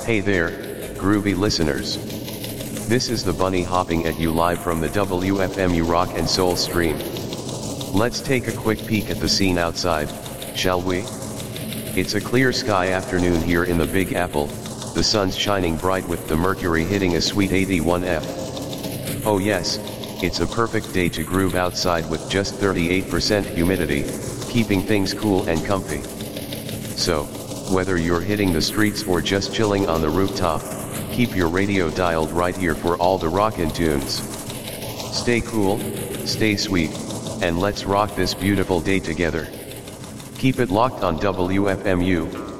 Hey there, groovy listeners. This is the Bunny hopping at you live from the WFMU Rock and Soul stream. Let's take a quick peek at the scene outside, shall we? It's a clear sky afternoon here in the Big Apple, the sun's shining bright with the mercury hitting a sweet 81°F. Oh yes, it's a perfect day to groove outside with just 38% humidity, keeping things cool and comfy. So, whether you're hitting the streets or just chilling on the rooftop, keep your radio dialed right here for all the rockin' tunes. Stay cool, stay sweet, and let's rock this beautiful day together. Keep it locked on WFMU.